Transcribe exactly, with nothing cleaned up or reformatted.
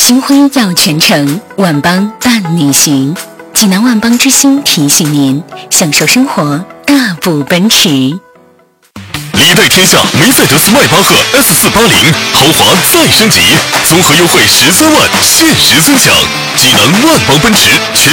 金辉耀全城，万邦伴你行。济南万邦之星提醒您，享受生活，大步奔驰。 礼待天下梅赛德斯迈巴赫 S 四八零豪华再升级，综合优惠十三万，限时尊享。济南万邦奔驰全